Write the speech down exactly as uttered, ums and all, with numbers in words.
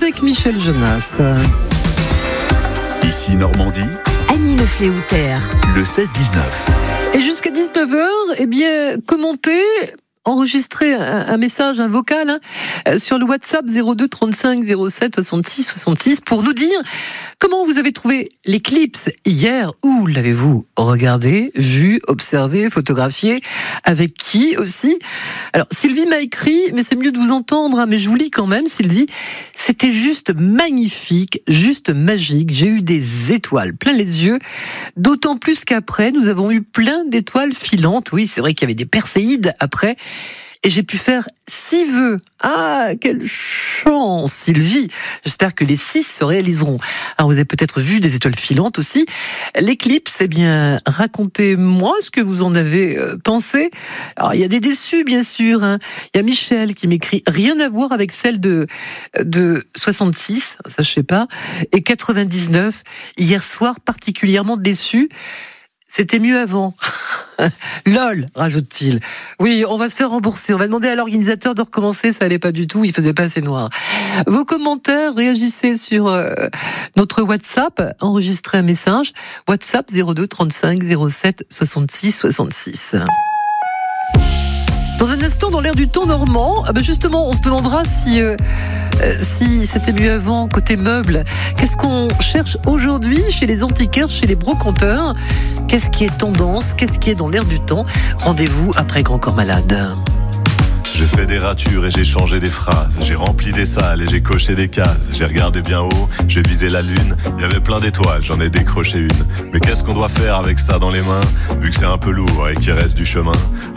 avec Michel Jonas. Ici Normandie, Annie Le Fléoutère, le seize dix-neuf. Et jusqu'à dix-neuf heures, eh bien, commentez, enregistrez un, un message, un vocal hein, sur le WhatsApp zéro deux trente-cinq zéro sept soixante-six soixante-six pour nous dire comment vous avez trouvé l'éclipse hier. Où l'avez-vous regardé, vu, observé, photographié? Avec qui aussi? Alors, Sylvie m'a écrit, mais c'est mieux de vous entendre, hein, mais je vous lis quand même, Sylvie. C'était juste magnifique, juste magique. J'ai eu des étoiles plein les yeux, d'autant plus qu'après, nous avons eu plein d'étoiles filantes. Oui, c'est vrai qu'il y avait des perséides après. Et j'ai pu faire six vœux. Ah, quelle chance, Sylvie. J'espère que les six se réaliseront. Alors, vous avez peut-être vu des étoiles filantes aussi. L'éclipse, eh bien, racontez-moi ce que vous en avez pensé. Alors, il y a des déçus, bien sûr. Hein. Il y a Michel qui m'écrit « Rien à voir avec celle de, de soixante-six, ça je sais pas, et quatre-vingt-dix-neuf. Hier soir, particulièrement déçu. C'était mieux avant. » Lol, rajoute-t-il. Oui, on va se faire rembourser. On va demander à l'organisateur de recommencer. Ça allait pas du tout. Il faisait pas assez noir. Vos commentaires, réagissez sur euh, notre WhatsApp. Enregistrez un message. WhatsApp zéro deux trente-cinq zéro sept soixante-six soixante-six. Dans un instant, dans l'air du temps normand, ah ben justement, on se demandera si, euh, euh, si c'était mieux avant, côté meubles. Qu'est-ce qu'on cherche aujourd'hui chez les antiquaires, chez les brocanteurs? Qu'est-ce qui est tendance? Qu'est-ce qui est dans l'air du temps? Rendez-vous après Grand Corps Malade. J'ai fait des ratures et j'ai changé des phrases. J'ai rempli des salles et j'ai coché des cases. J'ai regardé bien haut, j'ai visé la lune. Il y avait plein d'étoiles, j'en ai décroché une. Mais qu'est-ce qu'on doit faire avec ça dans les mains, vu que c'est un peu lourd et qu'il reste du chemin?